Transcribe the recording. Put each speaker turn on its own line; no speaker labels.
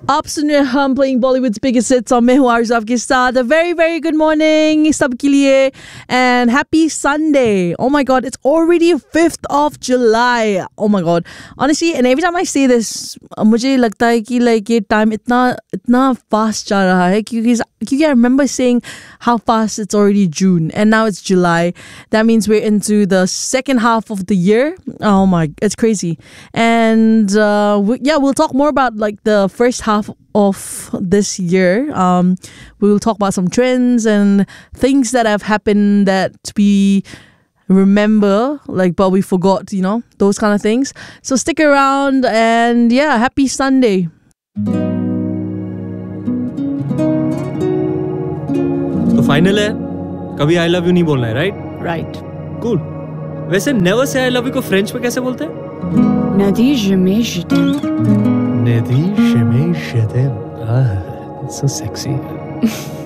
आप सुन रहे हैं हम प्लेइंग बॉलीवुड्स बिगेस्ट हिट्स और मैं हूँ आरज़ू आपके साथ. वेरी वेरी गुड मॉर्निंग सबके लिए and happy Sunday. Oh my god, it's already 5th of July. Oh my god. Honestly, and every time I say this, मुझे लगता है कि like ये time इतना fast जा रहा है क्योंकि I remember saying how fast it's already June and now it's July. That means we're into the second half of the year. Oh my, it's crazy. And we'll talk more about like the first half of this year. We will talk about some trends and things that have happened that we remember, like, but we forgot, you know, those kind of things. So stick around and yeah, happy Sunday.
तो final है, कभी I love you नहीं बोलना है, right?
Right.
Cool. वैसे never say I love you को French में कैसे बोलते हैं?
Nadi jamais je t'aime.
Nadi jamais je t'aime. Ah, it's so sexy.